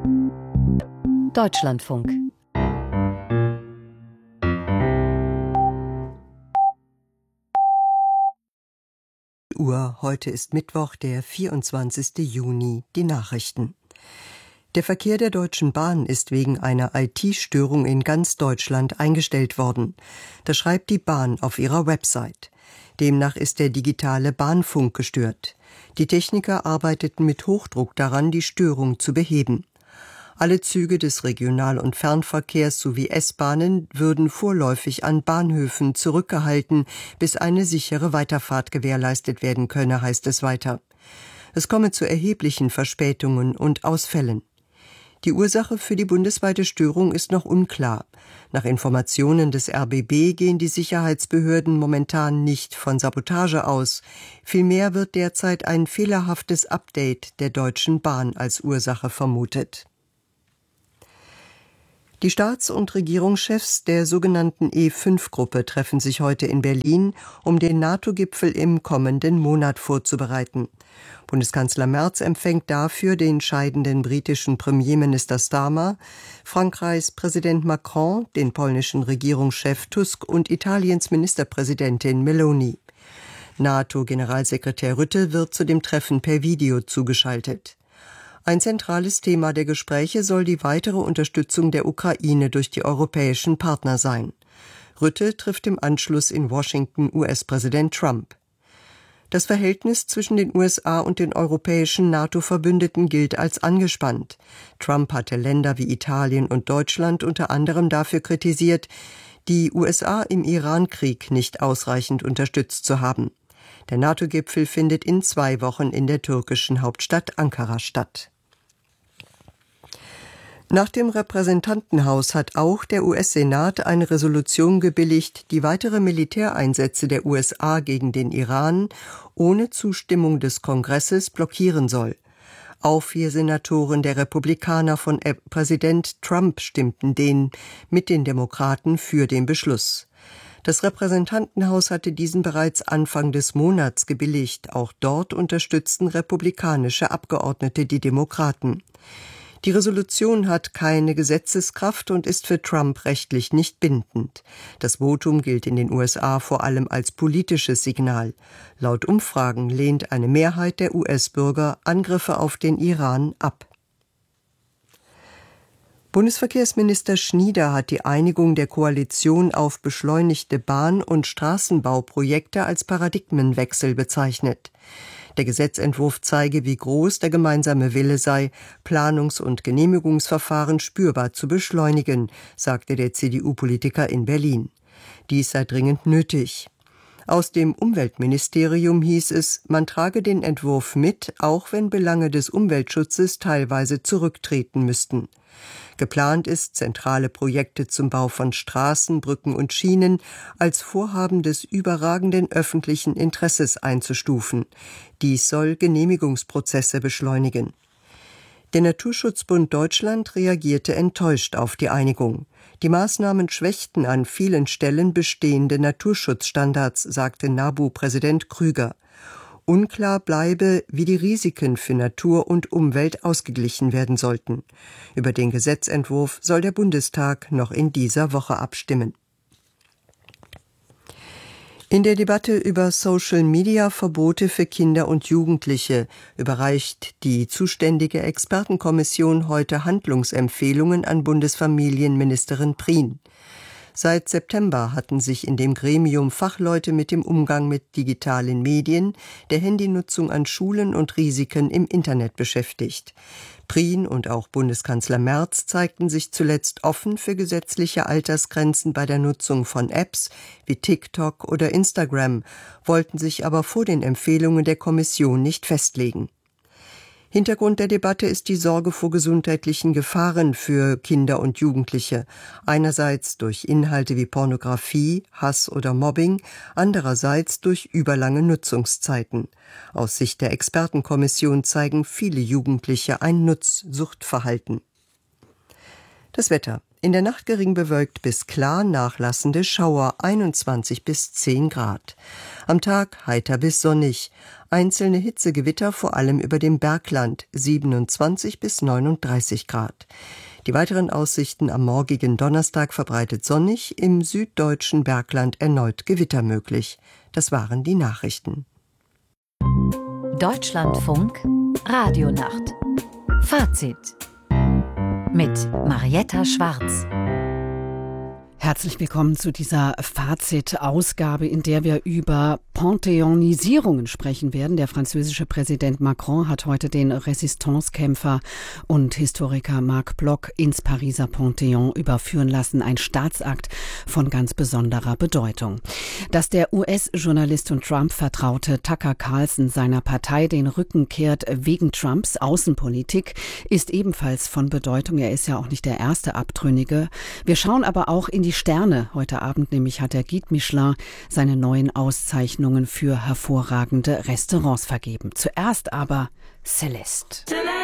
Deutschlandfunk. Heute ist Mittwoch, der 24. Juni. Die Nachrichten. Der Verkehr der Deutschen Bahn ist wegen einer IT-Störung in ganz Deutschland eingestellt worden. Das schreibt die Bahn auf ihrer Website. Demnach ist der digitale Bahnfunk gestört. Die Techniker arbeiteten mit Hochdruck daran, die Störung zu beheben. Alle Züge des Regional- und Fernverkehrs sowie S-Bahnen würden vorläufig an Bahnhöfen zurückgehalten, bis eine sichere Weiterfahrt gewährleistet werden könne, heißt es weiter. Es komme zu erheblichen Verspätungen und Ausfällen. Die Ursache für die bundesweite Störung ist noch unklar. Nach Informationen des RBB gehen die Sicherheitsbehörden momentan nicht von Sabotage aus. Vielmehr wird derzeit ein fehlerhaftes Update der Deutschen Bahn als Ursache vermutet. Die Staats- und Regierungschefs der sogenannten E5-Gruppe treffen sich heute in Berlin, um den NATO-Gipfel im kommenden Monat vorzubereiten. Bundeskanzler Merz empfängt dafür den scheidenden britischen Premierminister Starmer, Frankreichs Präsident Macron, den polnischen Regierungschef Tusk und Italiens Ministerpräsidentin Meloni. NATO-Generalsekretär Rutte wird zu dem Treffen per Video zugeschaltet. Ein zentrales Thema der Gespräche soll die weitere Unterstützung der Ukraine durch die europäischen Partner sein. Rutte trifft im Anschluss in Washington US-Präsident Trump. Das Verhältnis zwischen den USA und den europäischen NATO-Verbündeten gilt als angespannt. Trump hatte Länder wie Italien und Deutschland unter anderem dafür kritisiert, die USA im Iran-Krieg nicht ausreichend unterstützt zu haben. Der NATO-Gipfel findet in 2 Wochen in der türkischen Hauptstadt Ankara statt. Nach dem Repräsentantenhaus hat auch der US-Senat eine Resolution gebilligt, die weitere Militäreinsätze der USA gegen den Iran ohne Zustimmung des Kongresses blockieren soll. Auch 4 Senatoren der Republikaner von Präsident Trump stimmten mit den Demokraten für den Beschluss. Das Repräsentantenhaus hatte diesen bereits Anfang des Monats gebilligt. Auch dort unterstützten republikanische Abgeordnete die Demokraten. Die Resolution hat keine Gesetzeskraft und ist für Trump rechtlich nicht bindend. Das Votum gilt in den USA vor allem als politisches Signal. Laut Umfragen lehnt eine Mehrheit der US-Bürger Angriffe auf den Iran ab. Bundesverkehrsminister Schnieder hat die Einigung der Koalition auf beschleunigte Bahn- und Straßenbauprojekte als Paradigmenwechsel bezeichnet. Der Gesetzentwurf zeige, wie groß der gemeinsame Wille sei, Planungs- und Genehmigungsverfahren spürbar zu beschleunigen, sagte der CDU-Politiker in Berlin. Dies sei dringend nötig. Aus dem Umweltministerium hieß es, man trage den Entwurf mit, auch wenn Belange des Umweltschutzes teilweise zurücktreten müssten. Geplant ist, zentrale Projekte zum Bau von Straßen, Brücken und Schienen als Vorhaben des überragenden öffentlichen Interesses einzustufen. Dies soll Genehmigungsprozesse beschleunigen. Der Naturschutzbund Deutschland reagierte enttäuscht auf die Einigung. Die Maßnahmen schwächten an vielen Stellen bestehende Naturschutzstandards, sagte NABU-Präsident Krüger. Unklar bleibe, wie die Risiken für Natur und Umwelt ausgeglichen werden sollten. Über den Gesetzentwurf soll der Bundestag noch in dieser Woche abstimmen. In der Debatte über Social-Media-Verbote für Kinder und Jugendliche überreicht die zuständige Expertenkommission heute Handlungsempfehlungen an Bundesfamilienministerin Prien. Seit September hatten sich in dem Gremium Fachleute mit dem Umgang mit digitalen Medien, der Handynutzung an Schulen und Risiken im Internet beschäftigt. Prien und auch Bundeskanzler Merz zeigten sich zuletzt offen für gesetzliche Altersgrenzen bei der Nutzung von Apps wie TikTok oder Instagram, wollten sich aber vor den Empfehlungen der Kommission nicht festlegen. Hintergrund der Debatte ist die Sorge vor gesundheitlichen Gefahren für Kinder und Jugendliche. Einerseits durch Inhalte wie Pornografie, Hass oder Mobbing, andererseits durch überlange Nutzungszeiten. Aus Sicht der Expertenkommission zeigen viele Jugendliche ein Nutzsuchtverhalten. Das Wetter. In der Nacht gering bewölkt bis klar, nachlassende Schauer 21 bis 10 Grad. Am Tag heiter bis sonnig. Einzelne Hitzegewitter vor allem über dem Bergland 27 bis 39 Grad. Die weiteren Aussichten am morgigen Donnerstag verbreitet sonnig, im süddeutschen Bergland erneut Gewitter möglich. Das waren die Nachrichten. Deutschlandfunk Radionacht. Fazit mit Marietta Schwarz. Herzlich willkommen zu dieser Fazit-Ausgabe, in der wir über Panthéonisierungen sprechen werden. Der französische Präsident Macron hat heute den Resistance-Kämpfer und Historiker Marc Bloch ins Pariser Panthéon überführen lassen. Ein Staatsakt von ganz besonderer Bedeutung. Dass der US-Journalist und Trump-Vertraute Tucker Carlson seiner Partei den Rücken kehrt wegen Trumps Außenpolitik, ist ebenfalls von Bedeutung. Er ist ja auch nicht der erste Abtrünnige. Wir schauen aber auch in die Sterne. Heute Abend nämlich hat der Guide Michelin seine neuen Auszeichnungen für hervorragende Restaurants vergeben. Zuerst aber Celeste.